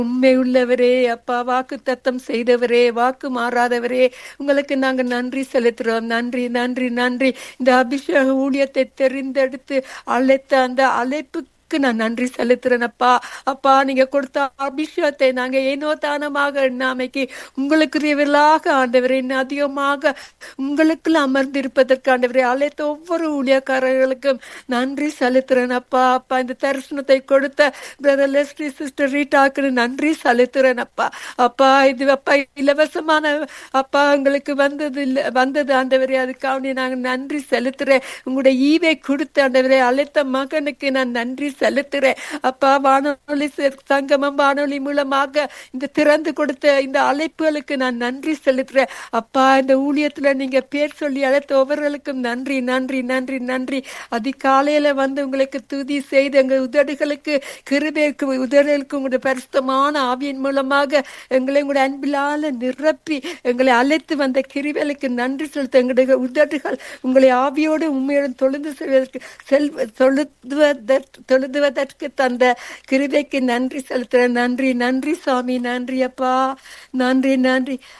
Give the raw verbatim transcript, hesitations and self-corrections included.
உண்மை உள்ளவரே அப்பா, வாக்கு தத்தம் செய்தவரே, வாக்கு மாறாதவரே, உங்களுக்கு நாங்க நன்றி செலுத்துறோம். நன்றி நன்றி நன்றி. இந்த அபிஷேக ஊழியத்தை தெரிந்தெடுத்து அழைத்த அந்த அழைப்புக்கு நான் நன்றி செலுத்துறேன் அப்பா. அப்பா, நீங்க கொடுத்த அபிஷேகத்தை நாங்க ஏனோ தானமாக எண்ணாமைக்கு உங்களுக்குரியவர்களாக ஆண்டவரே, இன்னும் அதிகமாக உங்களுக்குள்ள அமர்ந்திருப்பதற்கு ஆண்டவரே அழைத்த ஒவ்வொரு ஊழியக்காரர்களுக்கும் நன்றி செலுத்துறேன் அப்பா. அப்பா, இந்த தரிசனத்தை கொடுத்த பிரதர் லெஸ்லி, சிஸ்டர் ரீட்டாக்கு நன்றி செலுத்துறேன் அப்பா. அப்பா, இது அப்பா இலவசமான அப்பா உங்களுக்கு வந்தது இல்லை வந்தது ஆண்டவரே, அதுக்காக நாங்க நன்றி செலுத்துறேன். உங்களுடைய ஈவை கொடுத்த ஆண்டவரே அழைத்த மகனுக்கு நான் நன்றி செலுத்துறேன் அப்பா. வானொலி சங்கமம் வானொலி மூலமாக இந்த திறந்து கொடுத்த இந்த அழைப்புகளுக்கு நான் நன்றி செலுத்துறேன் அப்பா. இந்த ஊழியத்துல நீங்க பேர் சொல்லி அழைத்த ஒவ்வொருவர்களுக்கும் நன்றி நன்றி நன்றி நன்றி. அதிகாலையில வந்து உங்களுக்கு துதி செய்து எங்கள் உதடுகளுக்கு கிருபைக்கு உதடுகளுக்கு உங்களுடைய பரிசுத்தமான ஆவியின் மூலமாக எங்களை உங்களுடைய அன்பிலால நிரப்பி எங்களை அழைத்து வந்த கிருபைகளுக்கு நன்றி செலுத்த எங்களுடைய உதடுகள் உங்களை ஆவியோடு உண்மையுடன் தொழுந்து செல்வதற்கு செல்வ தொழுதுவதற்கு தொழுதுவதற்கு தந்த கிருபைக்கு நன்றி செலுத்துறேன். நன்றி நன்றி சாமி, நன்றி அப்பா, நன்றி நன்றி